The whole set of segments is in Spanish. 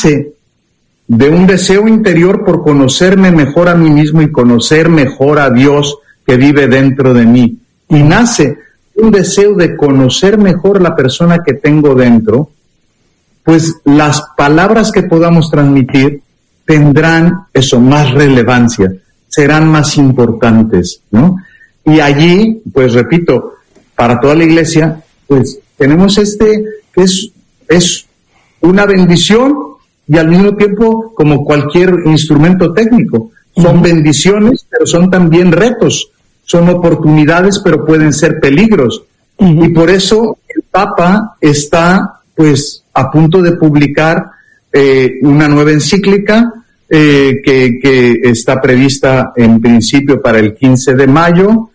nace de un deseo interior por conocerme mejor a mí mismo y conocer mejor a Dios que vive dentro de mí. Y nace un deseo de conocer mejor la persona que tengo dentro, pues las palabras que podamos transmitir tendrán más relevancia, serán más importantes, ¿no? Y allí, pues repito, para toda la iglesia, pues tenemos que es una bendición y al mismo tiempo como cualquier instrumento técnico. Son bendiciones, pero son también retos, son oportunidades, pero pueden ser peligros. Y por eso el Papa está, pues, a punto de publicar una nueva encíclica que está prevista en principio para el 15 de mayo,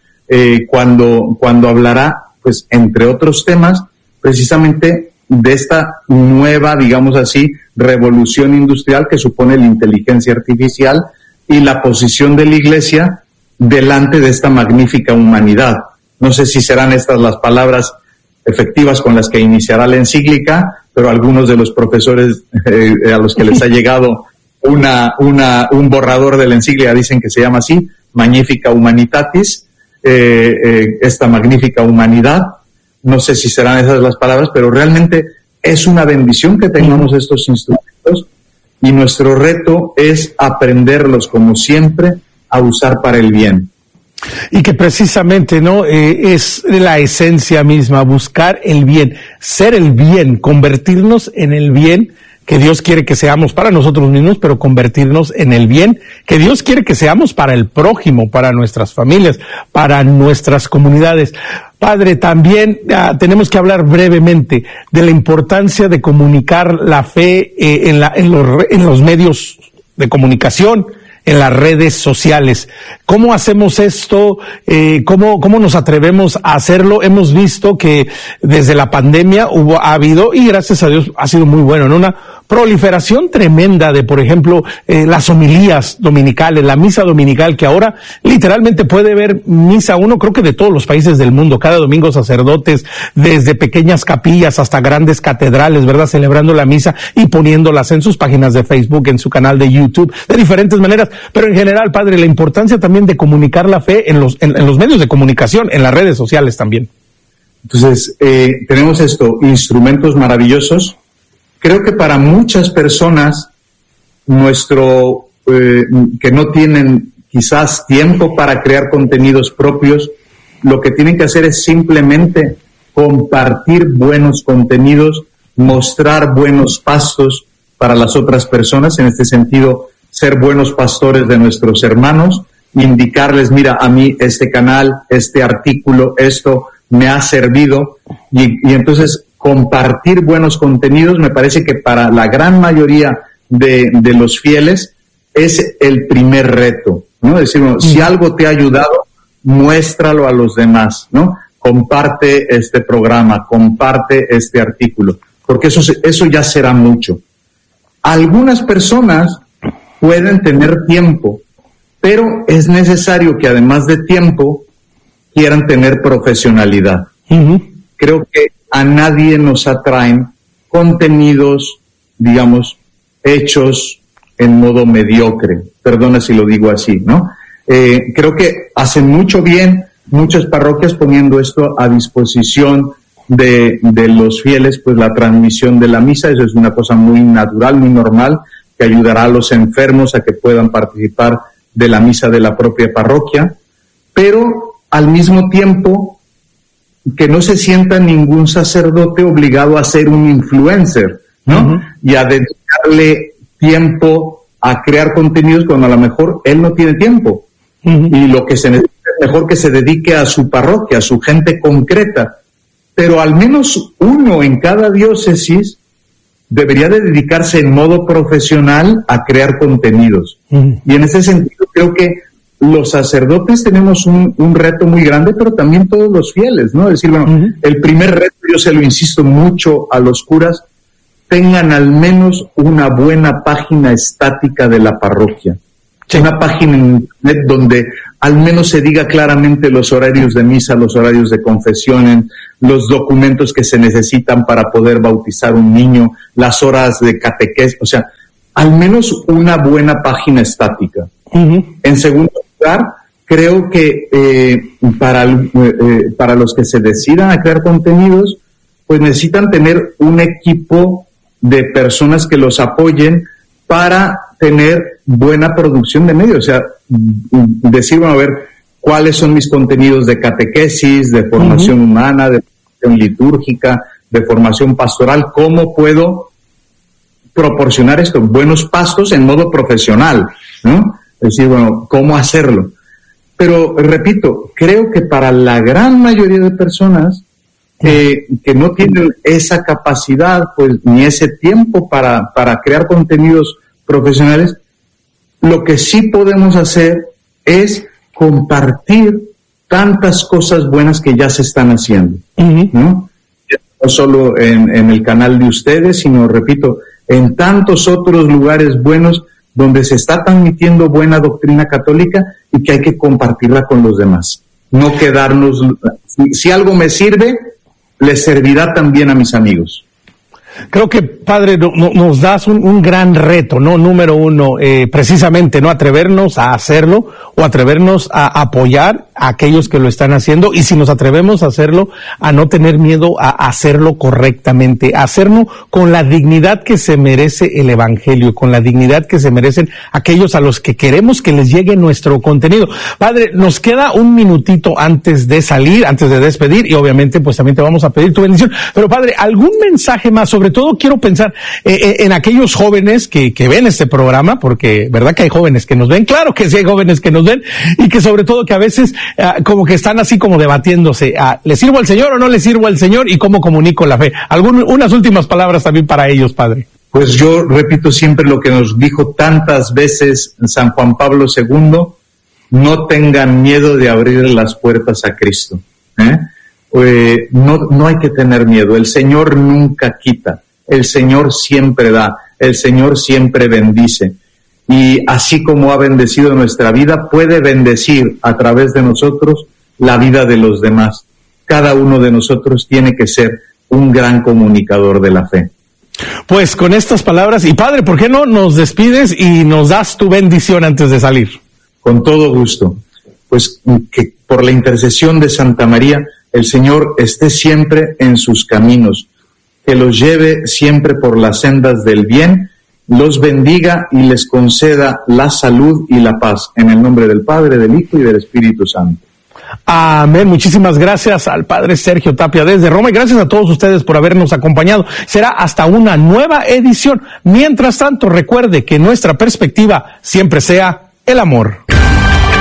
cuando hablará, pues, entre otros temas, precisamente de esta nueva, digamos así, revolución industrial que supone la inteligencia artificial y la posición de la Iglesia delante de esta magnífica humanidad. No sé si serán estas las palabras efectivas con las que iniciará la encíclica, pero algunos de los profesores a los que les ha llegado un borrador de la encíclica dicen que se llama así, Magnifica Humanitatis, esta magnífica humanidad. No sé si serán esas las palabras, pero realmente es una bendición que tengamos estos instrumentos y nuestro reto es aprenderlos, como siempre, a usar para el bien. Y que precisamente, ¿no? Es la esencia misma, buscar el bien, ser el bien, convertirnos en el bien que Dios quiere que seamos para nosotros mismos, pero convertirnos en el bien que Dios quiere que seamos para el prójimo, para nuestras familias, para nuestras comunidades. Padre, también tenemos que hablar brevemente de la importancia de comunicar la fe en los medios de comunicación, en las redes sociales. ¿Cómo hacemos esto? ¿Cómo nos atrevemos a hacerlo? Hemos visto que desde la pandemia ha habido, y gracias a Dios ha sido muy bueno, ¿no? Una proliferación tremenda de, por ejemplo, las homilías dominicales, la misa dominical, que ahora literalmente puede ver misa uno, creo que de todos los países del mundo, cada domingo sacerdotes, desde pequeñas capillas hasta grandes catedrales, ¿verdad?, celebrando la misa y poniéndolas en sus páginas de Facebook, en su canal de YouTube, de diferentes maneras. Pero en general, Padre, la importancia también de comunicar la fe en los medios de comunicación, en las redes sociales también. Entonces, tenemos instrumentos maravillosos. Creo que para muchas personas, que no tienen quizás tiempo para crear contenidos propios, lo que tienen que hacer es simplemente compartir buenos contenidos, mostrar buenos pasos para las otras personas, en este sentido, ser buenos pastores de nuestros hermanos, indicarles, mira, a mí este canal, este artículo, esto me ha servido, y entonces compartir buenos contenidos me parece que para la gran mayoría de los fieles es el primer reto, ¿no? Es decir, si algo te ha ayudado, muéstralo a los demás, ¿no? Comparte este programa, comparte este artículo, porque eso ya será mucho. Algunas personas pueden tener tiempo, pero es necesario que además de tiempo quieran tener profesionalidad. Creo que a nadie nos atraen contenidos, digamos, hechos en modo mediocre. Perdona si lo digo así, ¿no? Creo que hacen mucho bien muchas parroquias poniendo esto a disposición de los fieles, pues la transmisión de la misa. Eso es una cosa muy natural, muy normal, que ayudará a los enfermos a que puedan participar de la misa de la propia parroquia, pero al mismo tiempo que no se sienta ningún sacerdote obligado a ser un influencer, ¿no? Y a dedicarle tiempo a crear contenidos cuando a lo mejor él no tiene tiempo. Y lo que se necesita es mejor que se dedique a su parroquia, a su gente concreta. Pero al menos uno en cada diócesis debería de dedicarse en modo profesional a crear contenidos. Y en ese sentido creo que los sacerdotes tenemos un reto muy grande, pero también todos los fieles, ¿no? Es decir, bueno, el primer reto, yo se lo insisto mucho a los curas, tengan al menos una buena página estática de la parroquia. Sí. Una página en internet donde al menos se diga claramente los horarios de misa, los horarios de confesión, los documentos que se necesitan para poder bautizar un niño, las horas de catequesis, o sea, al menos una buena página estática. En segundo lugar, creo que para los que se decidan a crear contenidos, pues necesitan tener un equipo de personas que los apoyen para tener buena producción de medios. O sea, decir, bueno, a ver, cuáles son mis contenidos de catequesis, de formación humana, de formación litúrgica, de formación pastoral, cómo puedo proporcionar estos buenos pasos en modo profesional, ¿no? Es decir, bueno, cómo hacerlo. Pero, repito, creo que para la gran mayoría de personas que no tienen esa capacidad, pues, ni ese tiempo para crear contenidos profesionales, lo que sí podemos hacer es compartir tantas cosas buenas que ya se están haciendo, ¿no? No solo en el canal de ustedes, sino, repito, en tantos otros lugares buenos donde se está transmitiendo buena doctrina católica y que hay que compartirla con los demás. No quedarnos, si algo me sirve, les servirá también a mis amigos. Creo que, Padre, nos das un gran reto, ¿no? Número uno, precisamente, ¿no? Atrevernos a hacerlo o atrevernos a apoyar a aquellos que lo están haciendo, y si nos atrevemos a hacerlo, a no tener miedo a hacerlo correctamente, a hacerlo con la dignidad que se merece el Evangelio, con la dignidad que se merecen aquellos a los que queremos que les llegue nuestro contenido. Padre, nos queda un minutito antes de salir, antes de despedir, y obviamente pues también te vamos a pedir tu bendición. Pero, Padre, ¿algún mensaje más? Sobre todo quiero pensar en aquellos jóvenes que ven este programa, porque verdad que hay jóvenes que nos ven, claro que sí hay jóvenes que nos ven, y que sobre todo que a veces como que están así como debatiéndose, ¿le sirvo al Señor o no le sirvo al Señor? ¿Y cómo comunico la fe? Unas últimas palabras también para ellos, Padre. Pues yo repito siempre lo que nos dijo tantas veces San Juan Pablo II: no tengan miedo de abrir las puertas a Cristo. No hay que tener miedo. El Señor nunca quita, el Señor siempre da, el Señor siempre bendice. Y así como ha bendecido nuestra vida, puede bendecir a través de nosotros la vida de los demás. Cada uno de nosotros tiene que ser un gran comunicador de la fe. Pues con estas palabras, y Padre, ¿por qué no nos despides y nos das tu bendición antes de salir? Con todo gusto. Pues que por la intercesión de Santa María, el Señor esté siempre en sus caminos, que los lleve siempre por las sendas del bien, los bendiga y les conceda la salud y la paz. En el nombre del Padre, del Hijo y del Espíritu Santo. Amén. Muchísimas gracias al Padre Sergio Tapia desde Roma, y gracias a todos ustedes por habernos acompañado. Será hasta una nueva edición. Mientras tanto, recuerde que nuestra perspectiva siempre sea el amor.